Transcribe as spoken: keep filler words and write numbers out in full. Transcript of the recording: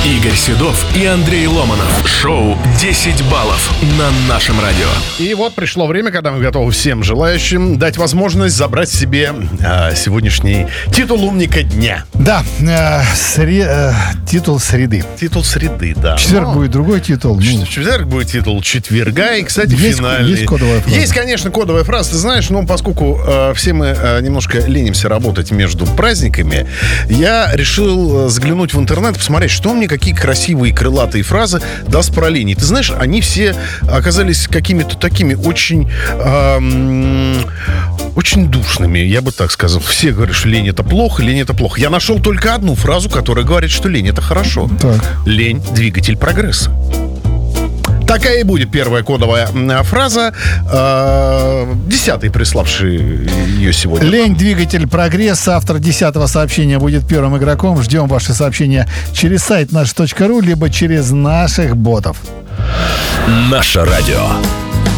Игорь Седов и Андрей Ломанов. Шоу «десять баллов» на нашем радио. И вот пришло время, когда мы готовы всем желающим дать возможность забрать себе э, сегодняшний титул умника дня. Да, э, сре, э, титул среды. Титул среды, да. В четверг будет другой титул. В четверг будет титул четверга, и, кстати, есть, финальный. Есть кодовая фраза. Есть, конечно, кодовая фраза. Ты знаешь, но поскольку э, все мы э, немножко ленимся работать между праздниками, я решил заглянуть в интернет, посмотреть, что мне, какие красивые крылатые фразы даст про лень. Ты знаешь, они все оказались какими-то такими очень эм, очень душными, я бы так сказал. Все говорят, что лень — это плохо, лень — это плохо. Я нашел только одну фразу, которая говорит, что лень — это хорошо. Так. Лень — двигатель прогресса. Такая и будет первая кодовая фраза. Десятый, приславший ее сегодня. Лень — двигатель прогресса. Автор десятого сообщения будет первым игроком. Ждем ваши сообщения через сайт наш точка ру, либо через наших ботов. Наше радио.